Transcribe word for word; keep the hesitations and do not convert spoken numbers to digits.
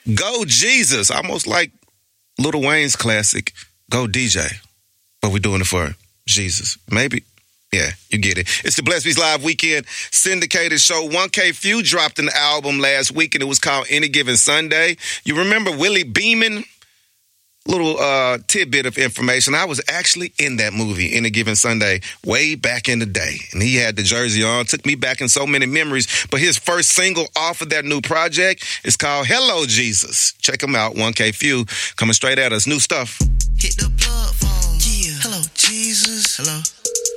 Go Jesus. Almost like Lil Wayne's classic, Go D J. But we're doing it for Jesus. Maybe. Yeah, you get it. It's the Blessed Beats Live Weekend syndicated show. one K Phew dropped an album last week, and it was called Any Given Sunday. You remember Willie Beeman? Little uh, tidbit of information. I was actually in that movie, Any Given Sunday, way back in the day. And he had the jersey on. Took me back in so many memories. But his first single off of that new project is called Hello, Jesus. Check him out, one K Phew. Coming straight at us. New stuff. Hit the plug phone. Yeah. Hello, Jesus. Hello.